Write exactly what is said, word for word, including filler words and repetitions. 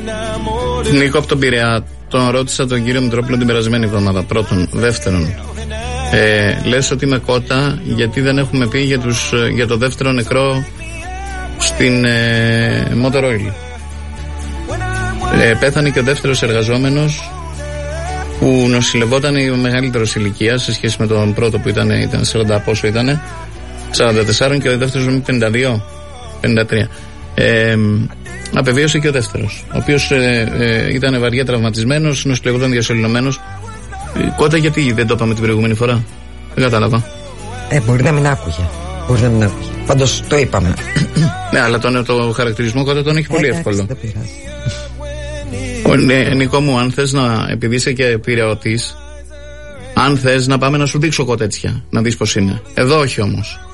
Νίκο από τον Πειραιά, τον ρώτησα τον κύριο Μητρόπουλο την περασμένη εβδομάδα. Πρώτον. Δεύτερον, ε, λες ότι είμαι κότα γιατί δεν έχουμε πει για, τους, για το δεύτερο νεκρό στην ε, Motor Oil. Ε, πέθανε και ο δεύτερος εργαζόμενος που νοσηλευόταν μεγαλύτερος ηλικίας σε σχέση με τον πρώτο που ήταν, ήταν σαράντα πόσο ήτανε, σαράντα τέσσερα, και ο δεύτερος πενήντα δύο, πενήντα τρία. Ε, απεβίωσε και ο δεύτερος, ο οποίος ε, ε, ήταν βαριά τραυματισμένος, νοσηλευόταν διασωληνωμένος. Ε, κότα γιατί δεν το είπαμε την προηγούμενη φορά? Δεν κατάλαβα. Ε, μπορεί να μην άκουγε. Μπορεί να μην άκουγε. Πάντως το είπαμε. Ναι, αλλά τον, το χαρακτηρισμό κότα τον έχει πολύ ε, εύκολο. Δεν πειράζει. Ο, ναι, Νικό μου, αν θες να, επειδή είσαι και πειραιώτης, αν θες να πάμε να σου δείξω κοτέτσια, να δεις πως είναι. Εδώ όχι όμως.